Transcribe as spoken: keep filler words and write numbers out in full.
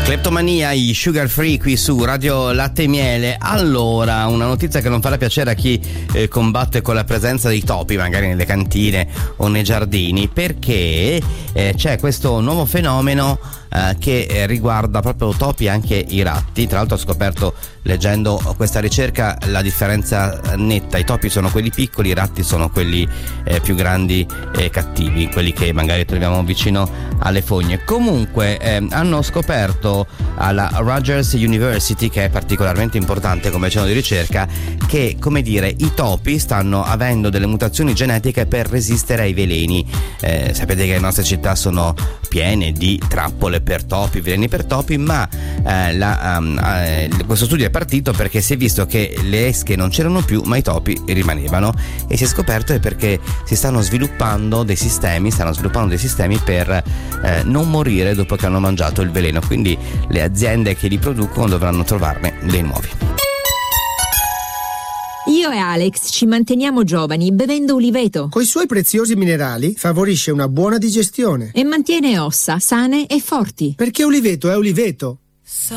Cleptomania, i Sugar Free qui su Radio Latte e Miele. Allora, una notizia che non farà piacere a chi eh, combatte con la presenza dei topi, magari nelle cantine o nei giardini, perché eh, c'è questo nuovo fenomeno eh, che eh, riguarda proprio topi e anche i ratti. Tra l'altro ho scoperto, leggendo questa ricerca, la differenza netta: i topi sono quelli piccoli, i ratti sono quelli eh, più grandi e cattivi, quelli che magari troviamo vicino alle fogne. Comunque eh, hanno scoperto alla Rutgers University, che è particolarmente importante come centro di ricerca, che, come dire, i topi stanno avendo delle mutazioni genetiche per resistere ai veleni. Eh, sapete che le nostre città sono piene di trappole per topi, veleni per topi, ma eh, la, um, eh, questo studio è partito perché si è visto che le esche non c'erano più, ma i topi rimanevano, e si è scoperto è perché si stanno sviluppando dei sistemi, stanno sviluppando dei sistemi per eh, non morire dopo che hanno mangiato il veleno, quindi le aziende che li producono dovranno trovarne dei nuovi. Io e Alex ci manteniamo giovani bevendo uliveto. Coi suoi preziosi minerali favorisce una buona digestione e mantiene ossa sane e forti. Perché uliveto è uliveto.